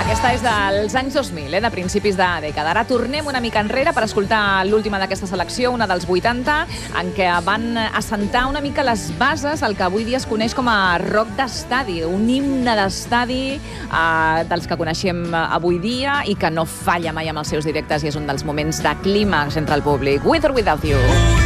Aquesta és dels anys 2000, de principis de dècada. Ara tornem una mica enrere per escoltar l'última d'aquesta selecció, una dels 80, en què van assentar una mica les bases del que avui dia es coneix com a rock d'estadi, un himne d'estadi dels que coneixem avui dia i que no falla mai amb els seus directes i és un dels moments de clímax entre el públic. With or Without You.